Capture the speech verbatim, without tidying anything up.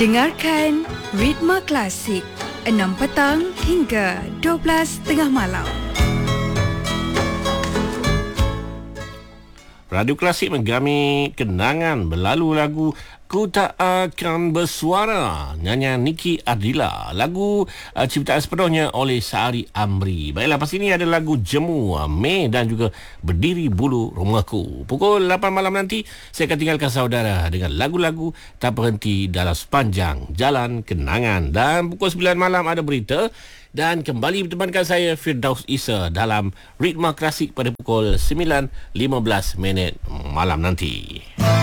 Dengarkan Ritma Klasik enam petang hingga dua belas tengah malam. Radio Klasik menggami kenangan berlalu lagu Ku Tak Akan Bersuara, nyanyian Niki Ardila. Lagu uh, ciptaan sepenuhnya oleh Sari Amri. Baiklah, lepas ini ada lagu Jemu, uh, Mei dan juga Berdiri Bulu Rumahku. Pukul lapan malam nanti saya akan tinggalkan saudara dengan lagu-lagu tak berhenti dalam sepanjang jalan kenangan. Dan pukul sembilan malam ada berita. Dan kembali bertemankan saya Firdaus Isa dalam Ritma Klasik pada pukul sembilan lima belas minit malam nanti.